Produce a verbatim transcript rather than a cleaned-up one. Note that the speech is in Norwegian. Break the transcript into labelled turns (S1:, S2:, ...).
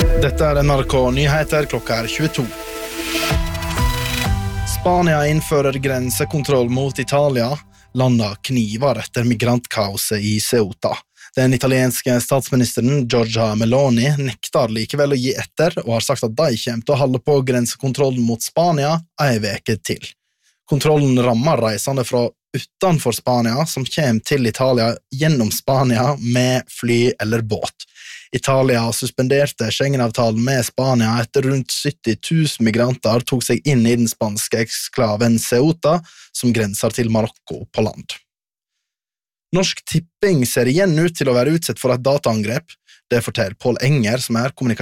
S1: Dette er N R K Nyheter, klokka er tjueto. Spania innfører grensekontroll mot Italia. Landet kniver etter migrantkaoset i Ceuta. Den italienske statsministeren Giorgia Meloni nektar likevel å gi etter og har sagt at de kommer til å holde på grensekontrollen mot Spania en veke til. Kontrollen rammer reisende fra utenfor Spania som kommer til Italia gjennom Spania med fly eller båt. Italia suspenderte Schengen-avtalen med Spania etter rundt sytti tusen migranter tok seg inn i den spanske eksklaven Ceuta, som grenser til Marokko på land. Norsk Tipping ser igjen ut til å være utsatt for et dataangrep. Det forteller Pål Enger, som er kommunikasjon.